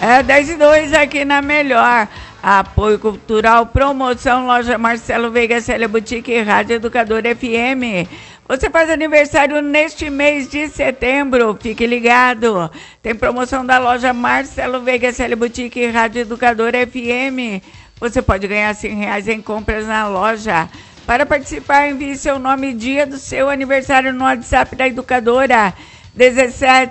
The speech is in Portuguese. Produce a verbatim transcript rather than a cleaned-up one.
É dez e dois aqui na Melhor. Apoio Cultural, promoção, loja Marcelo Veiga, Célia Boutique e Rádio Educador F M. Você faz aniversário neste mês de setembro, fique ligado. Tem promoção da loja Marcelo Veiga, Célia Boutique e Rádio Educador F M. Você pode ganhar cem reais em compras na loja. Para participar, envie seu nome e dia do seu aniversário no WhatsApp da Educadora. dezessete